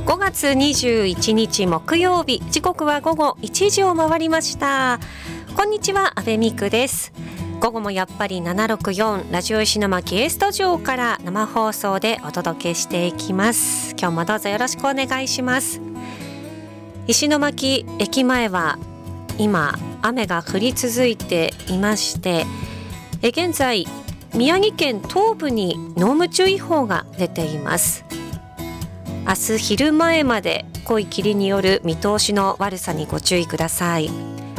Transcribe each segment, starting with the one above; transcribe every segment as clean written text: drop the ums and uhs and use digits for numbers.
5月21日木曜日、時刻は午後1時を回りました。こんにちは、阿部美久です。午後もやっぱり764ラジオ石巻 A スタジオから生放送でお届けしていきます。今日もどうぞよろしくお願いします。石巻駅前は今雨が降り続いていまして、現在宮城県東部に濃霧注意報が出ています。明日昼前まで濃い霧による見通しの悪さにご注意ください。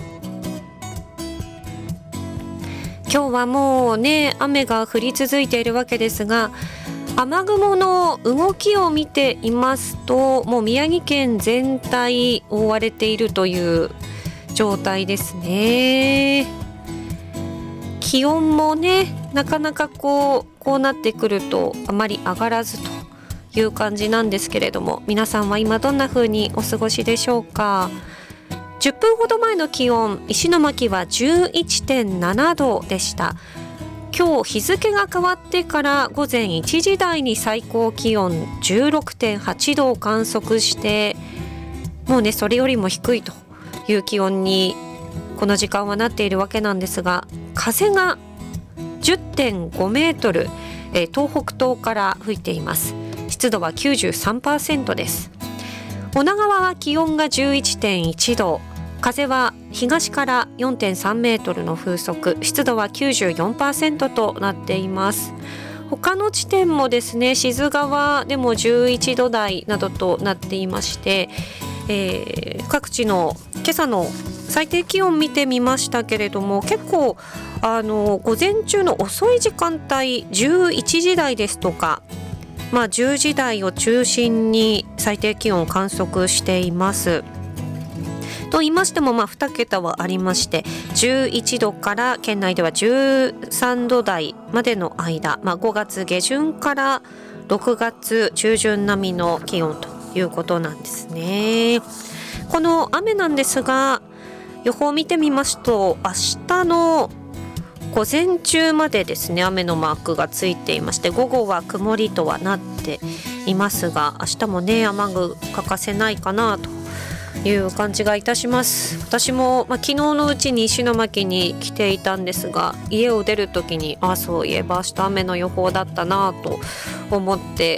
今日はもうね、雨が降り続いているわけですが、雨雲の動きを見ていますと、もう宮城県全体覆われているという状態ですね。気温もね、なかなかこうなってくるとあまり上がらずという感じなんですけれども、皆さんは今どんな風にお過ごしでしょうか。10分ほど前の気温、石巻は 11.7 度でした。今日日付が変わってから午前1時台に最高気温 16.8 度を観測して、もうねそれよりも低いという気温にこの時間はなっているわけなんですが、風が 10.5 メートル、東北東から吹いています。湿度は 93% です。女川は気温が 11.1 度、風は東から 4.3 メートルの風速、湿度は 94% となっています。他の地点もですね、志津川でも11度台などとなっていまして、各地の今朝の最低気温見てみましたけれども、結構午前中の遅い時間帯、11時台ですとか、10時台を中心に最低気温を観測しています。と言いましても、2桁はありまして、11度から県内では13度台までの間、5月下旬から6月中旬並みの気温ということなんですね。この雨なんですが、予報を見てみますと、明日の午前中までですね、雨のマークがついていまして、午後は曇りとはなっていますが、明日もね雨具欠かせないかなという感じがいたします。私も、昨日のうちに石巻に来ていたんですが、家を出る時にそういえば明日雨の予報だったなと思って、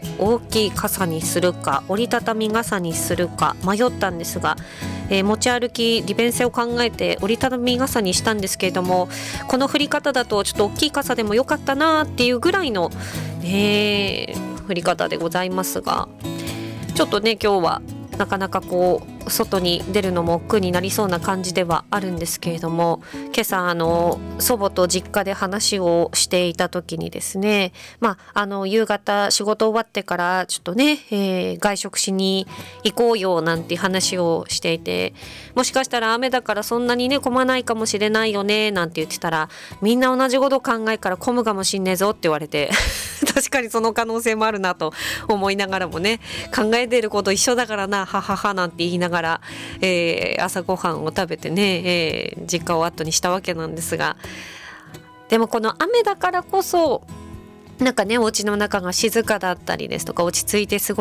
大きい傘にするか折りたたみ傘にするか迷ったんですが、持ち歩き利便性を考えて折りたたみ傘にしたんですけれども、この降り方だとちょっと大きい傘でもよかったなっていうぐらいの、降り方でございますが、ちょっとね今日はなかなか外に出るのも億劫になりそうな感じではあるんですけれども、今朝祖母と実家で話をしていた時にですね、夕方仕事終わってからちょっとね、外食しに行こうよなんて話をしていて、もしかしたら雨だからそんなにね混まないかもしれないよねなんて言ってたら、みんな同じこと考えから混むかもしんねえぞって言われて確かにその可能性もあるなと思いながらもね、考えていること一緒だからな、はははなんて言いながら、朝ごはんを食べてね、実家を後にしたわけなんですが、でもこの雨だからこそなんかね、お家の中が静かだったりですとか、落ち着いて過ご